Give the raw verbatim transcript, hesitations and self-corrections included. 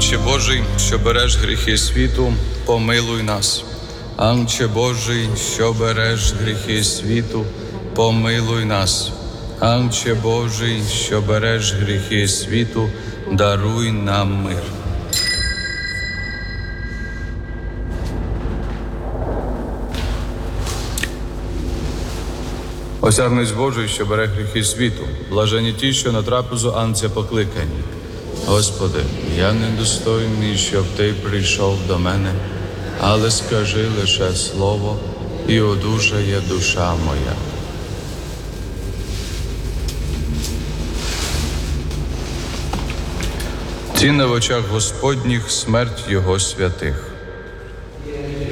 Анче Божий, що береш гріхи світу, помилуй нас. Анче Божий, що береш гріхи світу, помилуй нас. Анче Божий, що береш гріхи світу, даруй нам мир. Осягнець Божий, що бере гріхи світу, блажені ті, що на трапезу Анця покликані. Господи, я недостойний, щоб Ти прийшов до мене, але скажи лише слово, і одужає душа моя. Цінна в очах Господніх смерть Його святих.